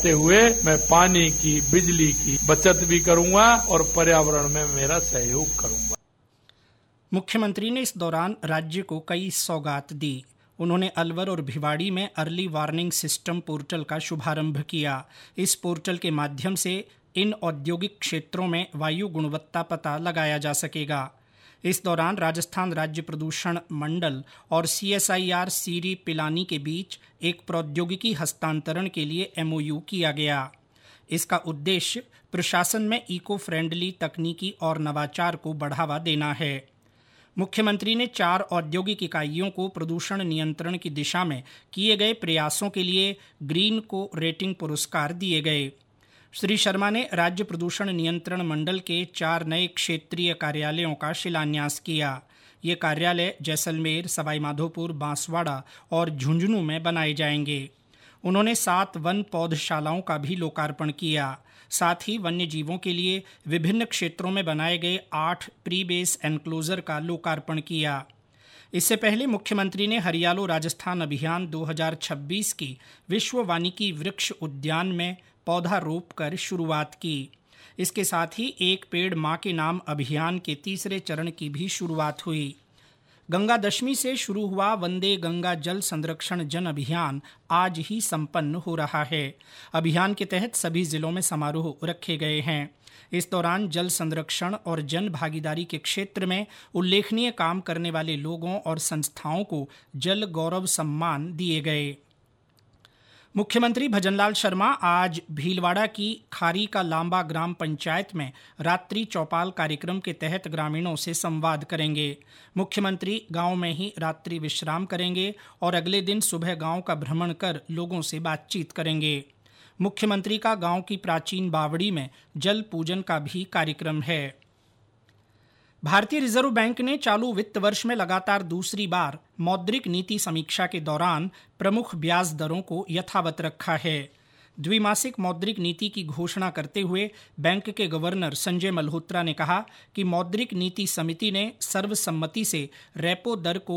बढ़ाते हुए मैं पानी की, बिजली की बचत भी करूंगा और पर्यावरण में मेरा सहयोग करूंगा। मुख्यमंत्री ने इस दौरान राज्य को कई सौगात दी। उन्होंने अलवर और भिवाड़ी में अर्ली वार्निंग सिस्टम पोर्टल का शुभारंभ किया। इस पोर्टल के माध्यम से इन औद्योगिक क्षेत्रों में वायु गुणवत्ता पता लगाया जा सकेगा। इस दौरान राजस्थान राज्य प्रदूषण मंडल और CSIR सीरी पिलानी के बीच एक प्रौद्योगिकी हस्तांतरण के लिए MOU किया गया। इसका उद्देश्य प्रशासन में इको फ्रेंडली तकनीकी और नवाचार को बढ़ावा देना है। मुख्यमंत्री ने 4 औद्योगिक इकाइयों को प्रदूषण नियंत्रण की दिशा में किए गए प्रयासों के लिए ग्रीन को रेटिंग पुरस्कार दिए गए। श्री शर्मा ने राज्य प्रदूषण नियंत्रण मंडल के 4 नए क्षेत्रीय कार्यालयों का शिलान्यास किया। ये कार्यालय जैसलमेर, सवाईमाधोपुर, बांसवाड़ा और झुंझुनू में बनाए जाएंगे। उन्होंने 7 वन पौधशालाओं का भी लोकार्पण किया। साथ ही वन्य जीवों के लिए विभिन्न क्षेत्रों में बनाए गए 8 प्री बेस एनक्लोजर का लोकार्पण किया। इससे पहले मुख्यमंत्री ने हरियालो राजस्थान अभियान 2026 की विश्व वानिकी वृक्ष उद्यान में पौधा रोप कर शुरुआत की। इसके साथ ही एक पेड़ मां के नाम अभियान के तीसरे चरण की भी शुरुआत हुई। गंगा दशमी से शुरू हुआ वंदे गंगा जल संरक्षण जन अभियान आज ही संपन्न हो रहा है। अभियान के तहत सभी जिलों में समारोह रखे गए हैं। इस दौरान जल संरक्षण और जन भागीदारी के क्षेत्र में उल्लेखनीय काम करने वाले लोगों और संस्थाओं को जल गौरव सम्मान दिए गए। मुख्यमंत्री भजनलाल शर्मा आज भीलवाड़ा की खारी का लांबा ग्राम पंचायत में रात्रि चौपाल कार्यक्रम के तहत ग्रामीणों से संवाद करेंगे। मुख्यमंत्री गांव में ही रात्रि विश्राम करेंगे और अगले दिन सुबह गांव का भ्रमण कर लोगों से बातचीत करेंगे। मुख्यमंत्री का गांव की प्राचीन बावड़ी में जल पूजन का भी कार्यक्रम है। भारतीय रिजर्व बैंक ने चालू वित्त वर्ष में लगातार दूसरी बार मौद्रिक नीति समीक्षा के दौरान प्रमुख ब्याज दरों को यथावत रखा है। द्विमासिक मौद्रिक नीति की घोषणा करते हुए बैंक के गवर्नर संजय मल्होत्रा ने कहा कि मौद्रिक नीति समिति ने सर्वसम्मति से रेपो दर को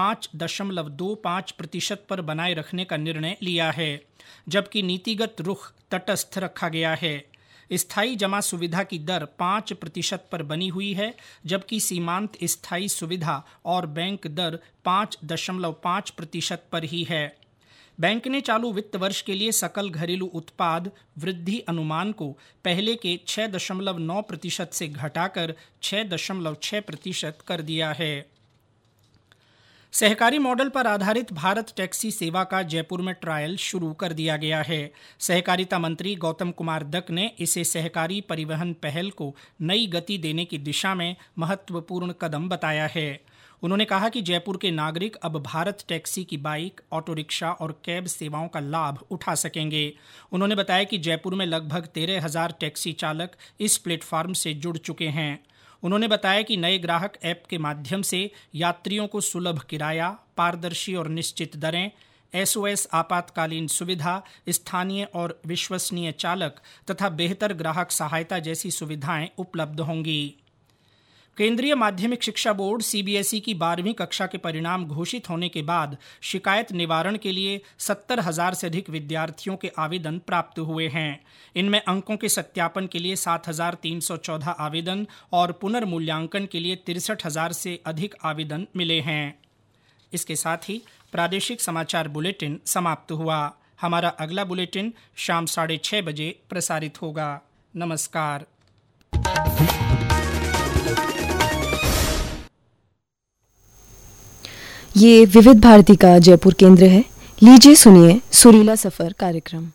5.25% पर बनाए रखने का निर्णय लिया है, जबकि नीतिगत रुख तटस्थ रखा गया है। स्थायी जमा सुविधा की दर 5% पर बनी हुई है, जबकि सीमांत स्थायी सुविधा और बैंक दर 5.5% पर ही है। बैंक ने चालू वित्त वर्ष के लिए सकल घरेलू उत्पाद वृद्धि अनुमान को पहले के 6.9% से घटाकर 6.6% कर दिया है। सहकारी मॉडल पर आधारित भारत टैक्सी सेवा का जयपुर में ट्रायल शुरू कर दिया गया है। सहकारिता मंत्री गौतम कुमार दत्त ने इसे सहकारी परिवहन पहल को नई गति देने की दिशा में महत्वपूर्ण कदम बताया है। उन्होंने कहा कि जयपुर के नागरिक अब भारत टैक्सी की बाइक, ऑटो रिक्शा और कैब सेवाओं का लाभ उठा सकेंगे। उन्होंने बताया कि जयपुर में लगभग 13,000 टैक्सी चालक इस प्लेटफॉर्म से जुड़ चुके हैं। उन्होंने बताया कि नए ग्राहक ऐप के माध्यम से यात्रियों को सुलभ किराया, पारदर्शी और निश्चित दरें, SOS आपातकालीन सुविधा, स्थानीय और विश्वसनीय चालक तथा बेहतर ग्राहक सहायता जैसी सुविधाएं उपलब्ध होंगी। केंद्रीय माध्यमिक शिक्षा बोर्ड CBSE की 12वीं कक्षा के परिणाम घोषित होने के बाद शिकायत निवारण के लिए 70,000 से अधिक विद्यार्थियों के आवेदन प्राप्त हुए हैं। इनमें अंकों के सत्यापन के लिए 7,314 आवेदन और पुनर्मूल्यांकन के लिए 63,000 से अधिक आवेदन मिले हैं। इसके साथ ही प्रादेशिक समाचार बुलेटिन समाप्त हुआ। हमारा अगला बुलेटिन शाम 6:30 बजे प्रसारित होगा। नमस्कार। ये विविध भारती का जयपुर केंद्र है। लीजिए सुनिए सुरीला सफर कार्यक्रम।